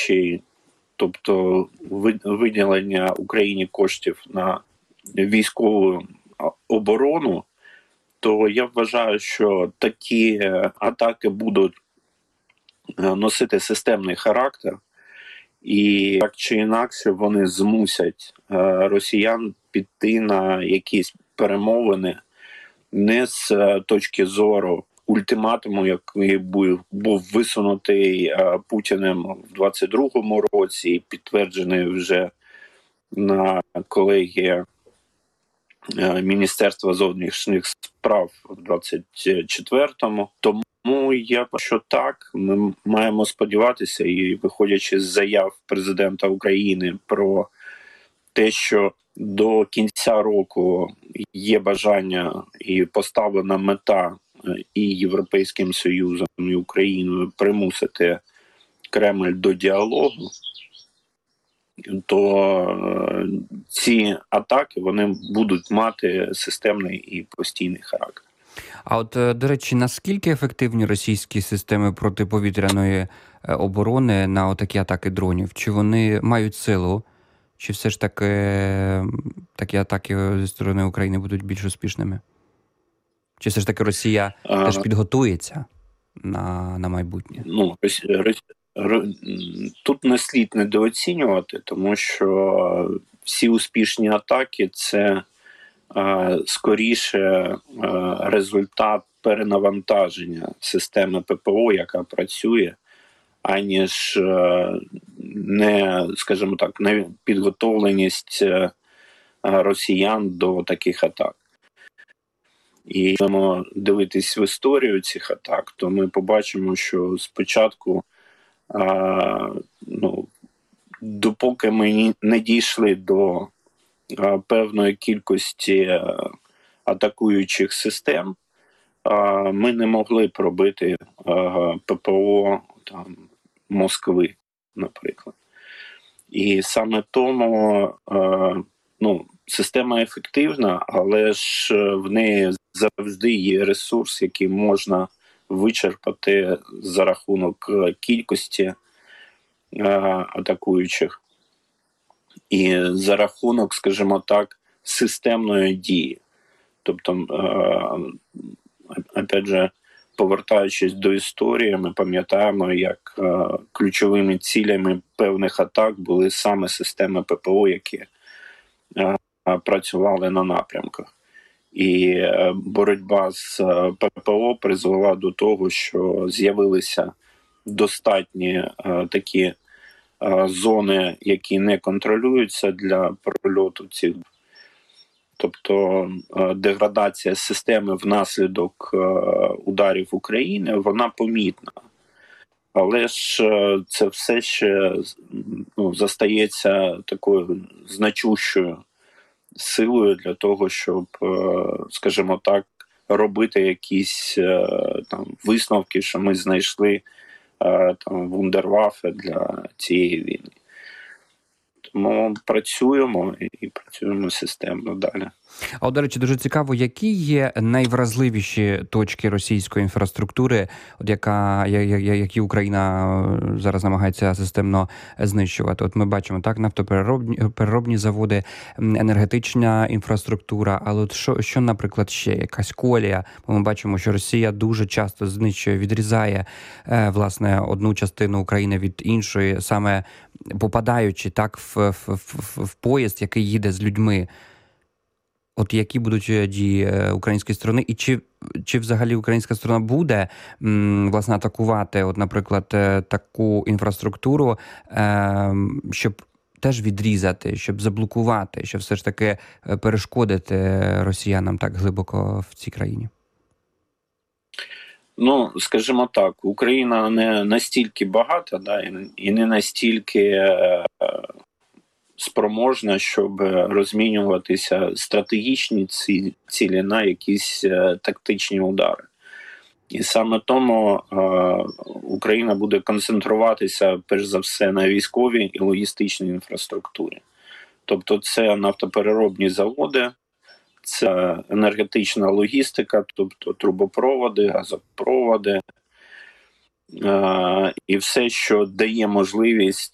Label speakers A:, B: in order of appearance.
A: речі, тобто виділення Україні коштів на військову оборону, то я вважаю, що такі атаки будуть носити системний характер, і так чи інакше вони змусять росіян піти на якісь перемовини не з точки зору ультиматуму, який був висунутий Путіним в 22-му році і підтверджений вже на колегії Міністерства зовнішніх справ в 24-му. Тому я бачу, що так, ми маємо сподіватися, і виходячи з заяв президента України про те, що до кінця року є бажання і поставлена мета і Європейським Союзом, і Україною примусити Кремль до діалогу, то ці атаки вони будуть мати системний і постійний характер.
B: А от, до речі, наскільки ефективні російські системи протиповітряної оборони на отакі атаки дронів? Чи вони мають силу? Чи все ж таки такі атаки зі сторони України будуть більш успішними? Чи все ж таки Росія теж підготується на майбутнє?
A: Ну, тут не слід недооцінювати, тому що всі успішні атаки – це скоріше результат перенавантаження системи ППО, яка працює, аніж не, скажімо так, не підготовленість росіян до таких атак. І якщо дивитись в історію цих атак, то ми побачимо, що спочатку, допоки ми не дійшли до певної кількості атакуючих систем, ми не могли пробити ППО там, Москви, наприклад. І саме тому система ефективна, але ж в неї завжди є ресурс, який можна вичерпати за рахунок кількості атакуючих і за рахунок, скажімо так, системної дії. Тобто, опять же, повертаючись до історії, ми пам'ятаємо, як ключовими цілями певних атак були саме системи ППО, які працювали на напрямках. І боротьба з ППО призвела до того, що з'явилися достатні такі зони, які не контролюються для прольоту цих. Тобто деградація системи внаслідок ударів України, вона помітна. Але ж це все ще застається такою значущою силою для того, щоб, скажімо так, робити якісь там висновки, що ми знайшли там вундерваффе для цієї війни. Тому працюємо і працюємо системно далі.
B: А от, до речі, дуже цікаво, які є найвразливіші точки російської інфраструктури, от які Україна зараз намагається системно знищувати? От ми бачимо, так, нафтопереробні заводи, енергетична інфраструктура, але от що, наприклад, ще якась колія? Бо ми бачимо, що Росія дуже часто знищує, відрізає, власне, одну частину України від іншої, саме попадаючи так в поїзд, який їде з людьми. От які будуть дії української сторони, і чи взагалі українська сторона буде, власне, атакувати, от, наприклад, таку інфраструктуру, щоб теж відрізати, щоб заблокувати, щоб все ж таки перешкодити росіянам так глибоко в цій країні?
A: Ну, скажімо так, Україна не настільки багата, да, і не настільки спроможна, щоб розмінюватися стратегічні цілі на якісь тактичні удари. І саме тому Україна буде концентруватися, перш за все, на військовій і логістичній інфраструктурі. Тобто це нафтопереробні заводи, це енергетична логістика, тобто трубопроводи, газопроводи, і все, що дає можливість